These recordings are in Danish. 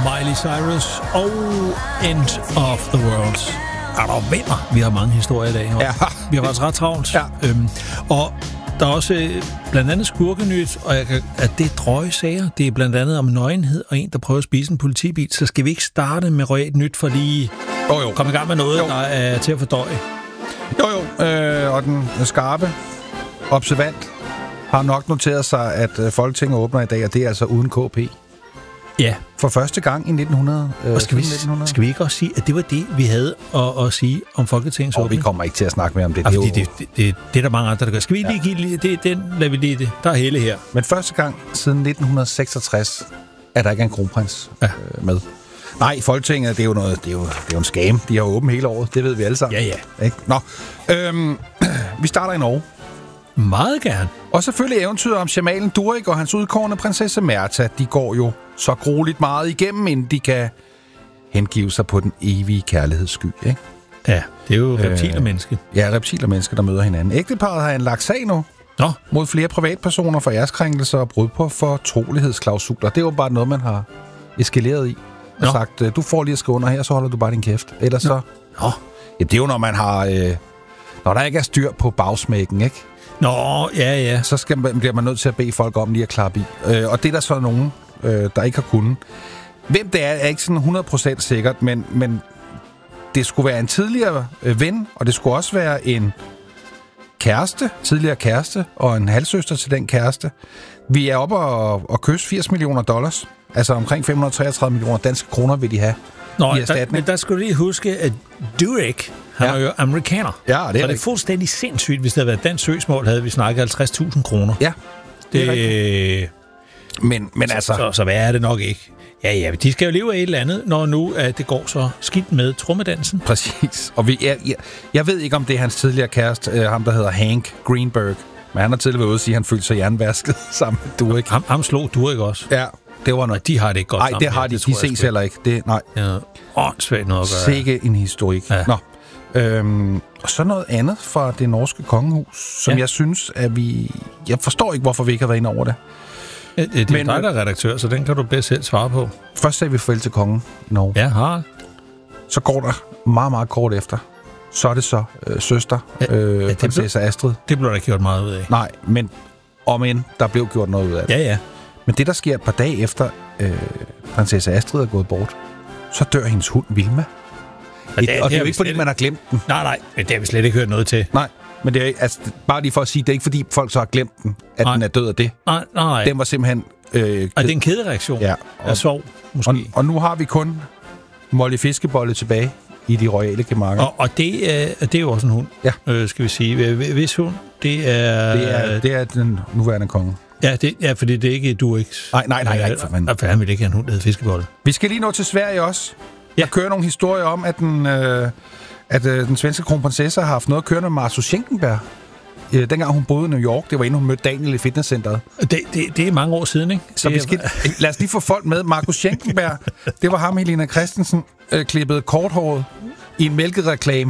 Miley Cyrus og End of the World. Der vinder. Vi har mange historier i dag. Ja. Vi har faktisk ret travlt. Ja. Og der er også blandt andet skurkenyt, og at det er drøje sager. Det er blandt andet om nøgenhed og en, der prøver at spise en politibil. Så skal vi ikke starte med royalt nyt, for lige komme i gang med noget, der er til at fordøje. Og den skarpe observant har nok noteret sig, at Folketinget åbner i dag, og det er altså uden KP. Ja. For første gang i 1900. Og skal vi ikke også sige, at det var det, vi havde at sige om Folketingets åbning? Vi kommer ikke til at snakke mere om det. Det er der mange andre, der gør. Skal vi lige give det? Den lader vi lige det. Der er hele her. Men første gang siden 1966 er der ikke en kronprins med. Nej, Folketinget, det er jo noget, det er jo en scam. De har åbent hele året, det ved vi alle sammen. Ja. Ikke? Nå, vi starter i Norge. Meget gerne. Og selvfølgelig eventyret om Jamalen Durek og hans udkårne prinsesse Märtha. De går jo så grueligt meget igennem, inden de kan hengive sig på den evige kærlighedssky, ikke? Ja, det er jo reptil og menneske. Ja, reptil og menneske, der møder hinanden. Ægteparret har anlagt sag nu mod flere privatpersoner for æreskrænkelser og brud på fortrolighedsklausuler. Det er jo bare noget, man har eskaleret i. Og sagt, du får lige at skrive under her, så holder du bare din kæft. Ellers så... Ja, det er jo, når man har... når der ikke er styr på bagsmækken, ikke? Ja. Så bliver man nødt til at bede folk om lige at klappe i. Og det er der så nogen, der ikke har kunnet. Hvem det er ikke sådan 100% sikkert, men det skulle være en tidligere ven, og det skulle også være en tidligere kæreste, og en halvsøster til den kæreste. Vi er oppe og kysse $80 million. Altså omkring 533 millioner danske kroner vil de have i erstatning. Men der skulle du lige huske, at Durek, han er jo amerikaner. Ja, det er så det er fuldstændig sindssygt, hvis det havde været dansk søgsmål, havde vi snakket 50.000 kroner. Ja, det er rigtigt. Men altså... Så hvad er det nok ikke? Ja, de skal jo leve af et eller andet, når nu det går så skidt med trommedansen. Præcis. Og jeg ved ikke, om det er hans tidligere kæreste, ham der hedder Hank Greenberg, men han har tidligere været ude at sige, at han følte sig jernvasket sammen med Durek. Ham slog Durek også. Ja, det var noget. De har det ikke godt sammen. Nej, det har de. De ses heller ikke. Det, nej. Ja, åndssvagt noget at gøre. Sikke en historik. Ja. Nå. Og så noget andet fra det norske kongehus, som jeg synes, at jeg forstår ikke, hvorfor vi ikke har været inde over det. Det er dig, der er redaktør, så den kan du bedst selv svare på. Først sagde vi farvel til kongen i Norge. Ja, har. Så går der meget, meget kort efter. Så er det så søster, prinsesse Astrid. Det blev der ikke gjort meget ud af. Nej, men der blev gjort noget ud af det. Ja. Men det, der sker et par dage efter prinsesse Astrid er gået bort, så dør hendes hund Vilma. Og det er jo ikke, fordi man har glemt den. Nej, det har vi slet ikke hørt noget til. Nej, men det er altså, bare lige for at sige, det er ikke, fordi folk så har glemt den, at den er død af det. Nej. Den var simpelthen... Og det er en kædereaktion. Ja. Jeg sov, måske. Og nu har vi kun Molly Fiskebolle tilbage i de royale gemakker. Og det er jo også en hund, skal vi sige. Hvis hund, det er den nuværende konge. Ja, fordi det er ikke Dureks. Nej, for fanden. For han vil ikke have en hund, der hedder Fiskebolle. Vi skal lige nå til Sverige også. Der kører nogle historier om, at den svenske kronprinsesse har haft noget at køre med Marcus Schenkenberg. Dengang hun boede i New York, det var inden hun mødte Daniel i fitnesscenteret. Det er mange år siden, ikke? Så lad os lige få folk med. Marcus Schenkenberg, det var ham, Helena Christensen, klippede korthåret i en mælkereklame,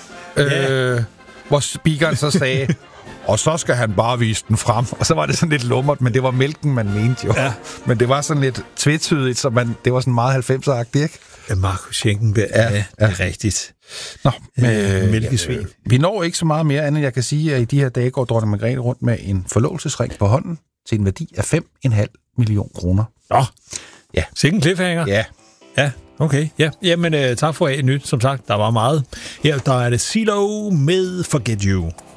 hvor speakeren så sagde, og så skal han bare vise den frem. Og så var det sådan lidt lummert, men det var mælken, man mente jo. Ja. Men det var sådan lidt tvetydigt, så det var sådan meget 90'er-agtigt, ikke? Ja, Marcus Schenkenberg, det er rigtigt. Nå, mælkesvin. Vi når ikke så meget mere andet, jeg kan sige, at i de her dage går dronning Margrethe rundt med en forlovelsesring på hånden til en værdi af 5,5 millioner kroner. Nå, sikke en cliffhanger. Ja, okay. Ja. Jamen, tak for et nyt. Som sagt, der var meget. Her der er det CeeLo med Forget You.